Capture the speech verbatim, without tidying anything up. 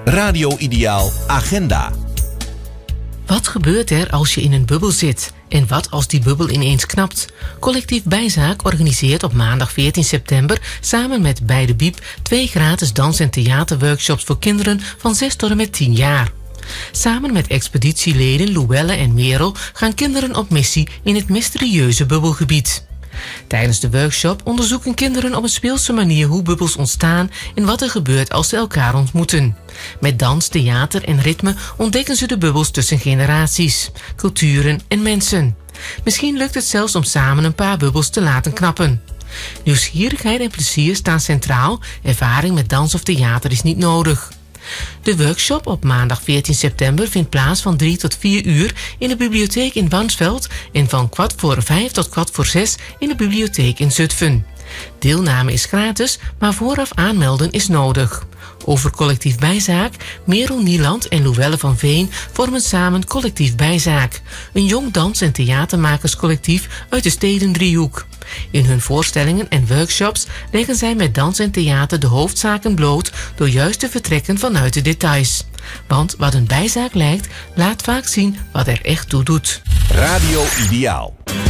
Radio Ideaal Agenda. Wat gebeurt er als je in een bubbel zit? En wat als die bubbel ineens knapt? Collectief Bijzaak organiseert op maandag veertien september samen met Bij de Biep twee gratis dans- en theaterworkshops voor kinderen van zes tot en met tien jaar. Samen met expeditieleden Louelle en Merel gaan kinderen op missie in het mysterieuze bubbelgebied. Tijdens de workshop onderzoeken kinderen op een speelse manier hoe bubbels ontstaan en wat er gebeurt als ze elkaar ontmoeten. Met dans, theater en ritme ontdekken ze de bubbels tussen generaties, culturen en mensen. Misschien lukt het zelfs om samen een paar bubbels te laten knappen. Nieuwsgierigheid en plezier staan centraal, ervaring met dans of theater is niet nodig. De workshop op maandag veertien september vindt plaats van drie tot vier uur in de bibliotheek in Wansveld en van kwart voor vijf tot kwart voor zes in de bibliotheek in Zutphen. Deelname is gratis, maar vooraf aanmelden is nodig. Over Collectief Bijzaak, Merel Nieland en Louelle van Veen vormen samen Collectief Bijzaak, een jong dans- en theatermakerscollectief uit de Stedendriehoek. In hun voorstellingen en workshops leggen zij met dans en theater de hoofdzaken bloot door juist te vertrekken vanuit de details. Want wat een bijzaak lijkt, laat vaak zien wat er echt toe doet. Radio Ideaal.